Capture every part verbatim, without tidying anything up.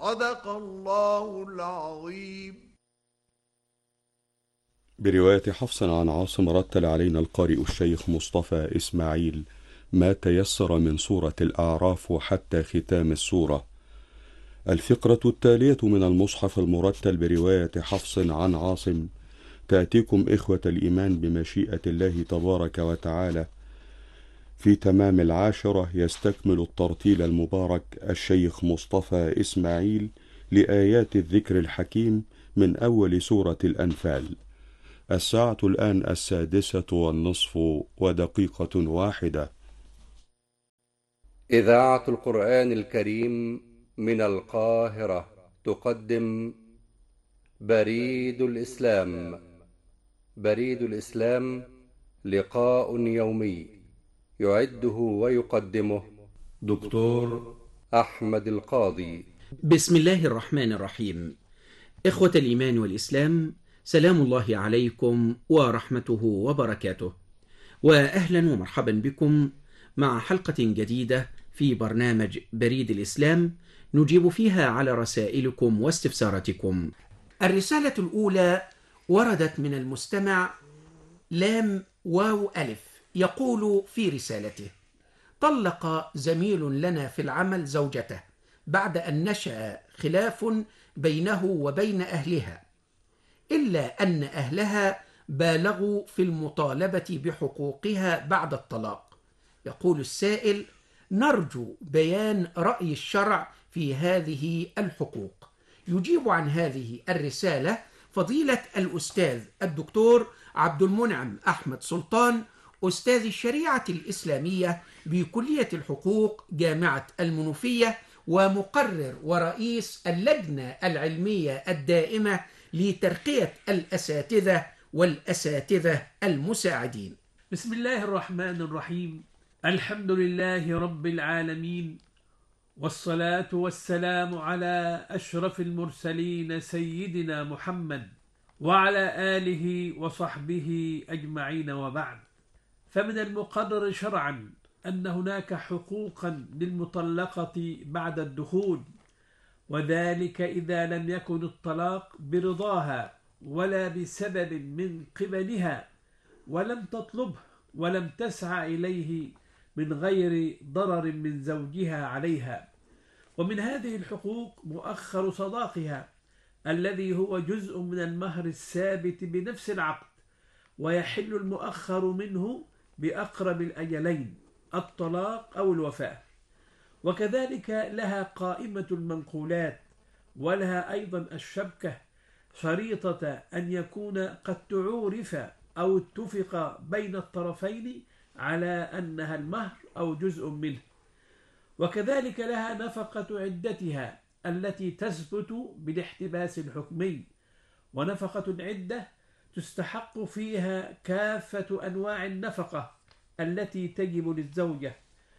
صدق الله العظيم. برواية حفص عن عاصم رتل علينا القارئ الشيخ مصطفى إسماعيل ما تيسر من سورة الأعراف حتى ختام السورة. الفقرة التالية من المصحف المرتل برواية حفص عن عاصم تأتيكم إخوة الإيمان بمشيئة الله تبارك وتعالى في تمام العاشرة. يستكمل الترتيل المبارك الشيخ مصطفى إسماعيل لآيات الذكر الحكيم من أول سورة الأنفال. الساعة الآن السادسة والنصف ودقيقة واحدة. إذاعة القرآن الكريم من القاهرة تقدم بريد الإسلام. بريد الإسلام لقاء يومي يعده ويقدمه دكتور أحمد القاضي. بسم الله الرحمن الرحيم. إخوة الإيمان والإسلام، سلام الله عليكم ورحمته وبركاته، وأهلا ومرحبا بكم مع حلقة جديدة في برنامج بريد الإسلام نجيب فيها على رسائلكم واستفساراتكم. الرسالة الأولى وردت من المستمع لام واو ألف، يقول في رسالته: طلق زميل لنا في العمل زوجته بعد أن نشأ خلاف بينه وبين أهلها، إلا أن أهلها بالغوا في المطالبة بحقوقها بعد الطلاق. يقول السائل: نرجو بيان رأي الشرع في هذه الحقوق. يجيب عن هذه الرسالة فضيلة الأستاذ الدكتور عبد المنعم أحمد سلطان، أستاذ الشريعة الإسلامية بكلية الحقوق جامعة المنوفية، ومقرر ورئيس اللجنة العلمية الدائمة لترقية الأساتذة والأساتذة المساعدين. بسم الله الرحمن الرحيم. الحمد لله رب العالمين، والصلاة والسلام على أشرف المرسلين سيدنا محمد وعلى آله وصحبه أجمعين، وبعد. فمن المقرر شرعا أن هناك حقوقا للمطلقة بعد الدخول، وذلك إذا لم يكن الطلاق برضاها ولا بسبب من قبلها، ولم تطلبه ولم تسعى إليه من غير ضرر من زوجها عليها. ومن هذه الحقوق مؤخر صداقها الذي هو جزء من المهر الثابت بنفس العقد، ويحل المؤخر منه بأقرب الأجلين، الطلاق أو الوفاة. وكذلك لها قائمة المنقولات، ولها أيضا الشبكة، شريطة أن يكون قد تعورف أو اتفق بين الطرفين على أنها المهر أو جزء منه. وكذلك لها نفقة عدتها التي تثبت بالاحتباس الحكمي، ونفقة العدة تستحق فيها كافة أنواع النفقة التي تجب للزوجة،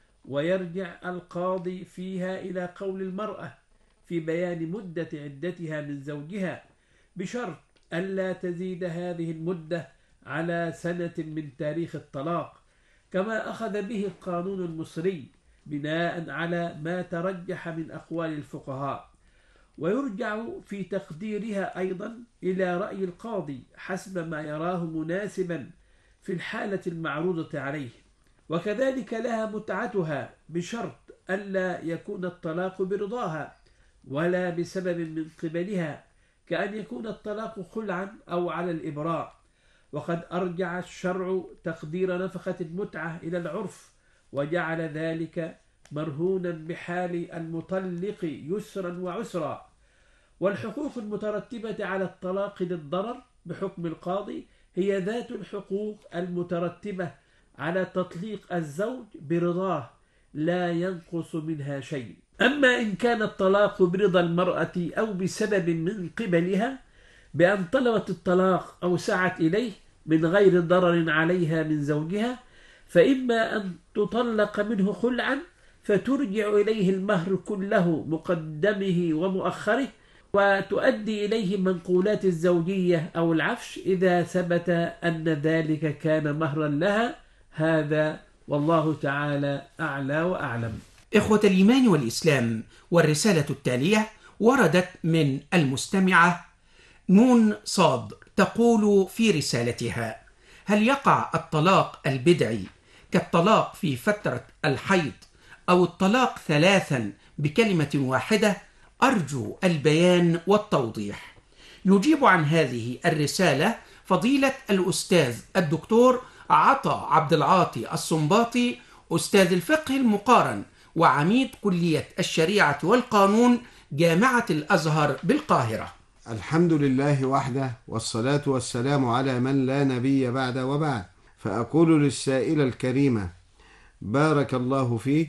ويرجع القاضي فيها إلى قول المرأة في بيان مدة عدتها من زوجها، بشرط ألا تزيد هذه المدة على سنة من تاريخ الطلاق، كما أخذ به القانون المصري بناء على ما ترجح من أقوال الفقهاء. ويرجع في تقديرها أيضا إلى رأي القاضي حسب ما يراه مناسبا في الحالة المعروضة عليه. وكذلك لها متعتها بشرط ألا يكون الطلاق برضاها ولا بسبب من قبلها، كأن يكون الطلاق خلعا أو على الإبراء. وقد أرجع الشرع تقدير نفقة المتعة إلى العرف، وجعل ذلك مرهونا بحال المطلق يسرا وعسرا. والحقوق المترتبة على الطلاق للضرر بحكم القاضي هي ذات الحقوق المترتبة على تطليق الزوج برضاه، لا ينقص منها شيء. أما إن كان الطلاق برضا المرأة أو بسبب من قبلها بأن طلبت الطلاق أو سعت إليه من غير ضرر عليها من زوجها، فإما أن تطلق منه خلعا فترجع إليه المهر كله مقدمه ومؤخره، وتؤدي إليه منقولات الزوجية أو العفش إذا ثبت أن ذلك كان مهرا لها. هذا والله تعالى أعلى وأعلم. إخوة الإيمان والإسلام، والرسالة التالية وردت من المستمعة نون صاد تقول في رسالتها: هل يقع الطلاق البدعي كالطلاق في فترة الحيض أو الطلاق ثلاثا بكلمة واحدة؟ أرجو البيان والتوضيح. يجيب عن هذه الرسالة فضيلة الأستاذ الدكتور عطا عبد العاطي الصنباطي، أستاذ الفقه المقارن وعميد كلية الشريعة والقانون جامعة الأزهر بالقاهرة. الحمد لله وحده، والصلاة والسلام على من لا نبي بعد وبعد. فأقول للسائلة الكريمة: بارك الله فيك،